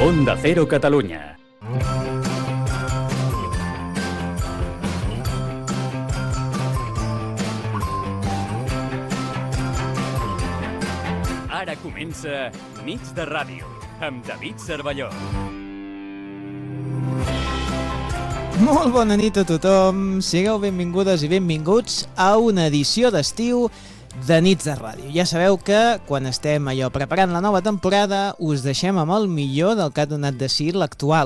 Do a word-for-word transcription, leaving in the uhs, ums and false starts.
Onda Cero Catalunya. Ara comença Nits de Ràdio, amb David Cervelló. Molt bona nit a tothom, sigueu benvingudes i benvinguts a una edició d'estiu de Nits de Ràdio. Ja sabeu que quan estem allò preparant la nova temporada us deixem amb el millor del que ha donat de si l'actual